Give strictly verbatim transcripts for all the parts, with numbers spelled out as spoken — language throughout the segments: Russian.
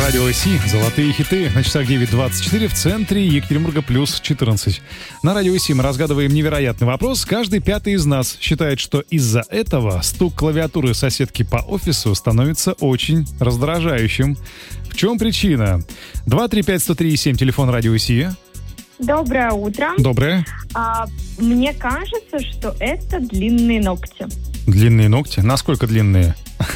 Радио СИ, золотые хиты. На часах девять двадцать четыре, в центре Екатеринбурга плюс четырнадцать. На Радио СИ мы разгадываем невероятный вопрос. Каждый пятый из нас считает, что из-за этого стук клавиатуры соседки по офису становится очень раздражающим. В чем причина? два три пять сто три семь, телефон Радио СИ. Доброе утро. Доброе. А, мне кажется, что это длинные ногти. Длинные ногти? Насколько длинные?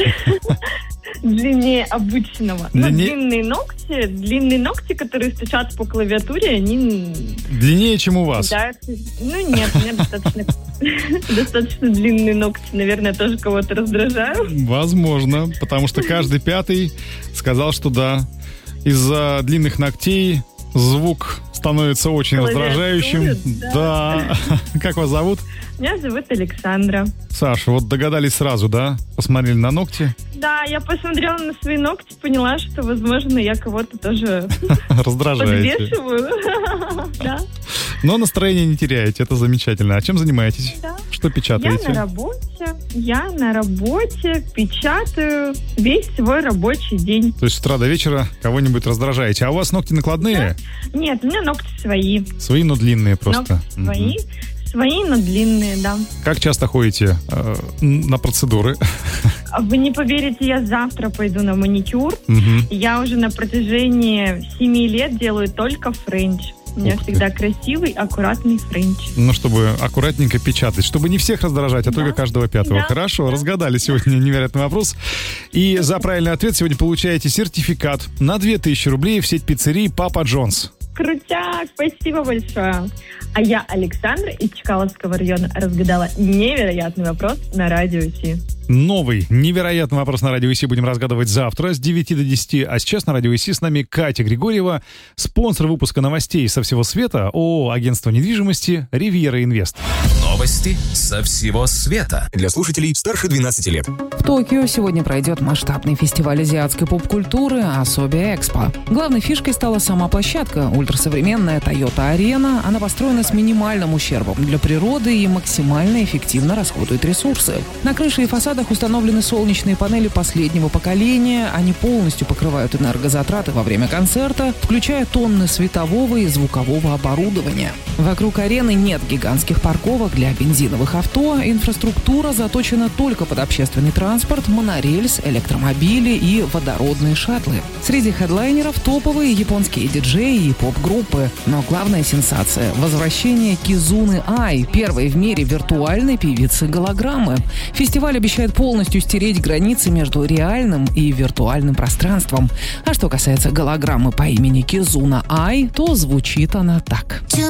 Длиннее обычного. Длиннее... Но длинные ногти, длинные ногти, которые стучат по клавиатуре, они... Длиннее, чем у вас? Да, ну нет, у меня достаточно, достаточно длинные ногти. Наверное, тоже кого-то раздражаю. Возможно, потому что каждый пятый сказал, что да, из-за длинных ногтей звук становится очень раздражающим. Да. да. Как вас зовут? Меня зовут Александра. Саша, вот догадались сразу, да? Посмотрели на ногти? Да, я посмотрела на свои ногти, поняла, что, возможно, я кого-то тоже раздражаете. Подвешиваю. Да. Но настроение не теряете, это замечательно. А чем занимаетесь? Да. Что печатаете? Я на работе. Я на работе печатаю весь свой рабочий день. То есть с утра до вечера кого-нибудь раздражаете. А у вас ногти накладные? Да. Нет, у меня ногти свои. Свои, но длинные просто. Ногти свои. Свои, но длинные, да. Как часто ходите э, на процедуры? Вы не поверите, я завтра пойду на маникюр. Угу. Я уже на протяжении семи лет делаю только френч. У меня Ух всегда ты. красивый, аккуратный френч. Ну, чтобы аккуратненько печатать, чтобы не всех раздражать, а да. только каждого пятого. Да. Хорошо, да. разгадали сегодня невероятный вопрос. И за правильный ответ сегодня получаете сертификат на две тысячи рублей в сеть пиццерий «Папа Джонс». Крутяк, спасибо большое. А я, Александра, из Чкаловского района, разгадала невероятный вопрос на Радио СИ. Новый невероятный вопрос на Радио СИ будем разгадывать завтра с девяти до десяти. А сейчас на Радио СИ с нами Катя Григорьева, спонсор выпуска новостей со всего света, ООО «Агентство недвижимости Ривьера Инвест». Новости со всего света. Для слушателей старше двенадцати лет. В Токио сегодня пройдет масштабный фестиваль азиатской поп-культуры Asobi Expo. Главной фишкой стала сама площадка – ультрасовременная Toyota Arena. Она построена с минимальным ущербом для природы и максимально эффективно расходует ресурсы. На крыше и фасадах установлены солнечные панели последнего поколения. Они полностью покрывают энергозатраты во время концерта, включая тонны светового и звукового оборудования. Вокруг арены нет гигантских парковок для бензиновых авто. Инфраструктура заточена только под общественный транспорт, монорельс, электромобили и водородные шаттлы. Среди хедлайнеров топовые японские диджеи и поп-группы. Но главная сенсация – возвращение Кизуны Ай, первой в мире виртуальной певицы-голограммы. Фестиваль обещает полностью стереть границы между реальным и виртуальным пространством. А что касается голограммы по имени Кизуна Ай, то звучит она так.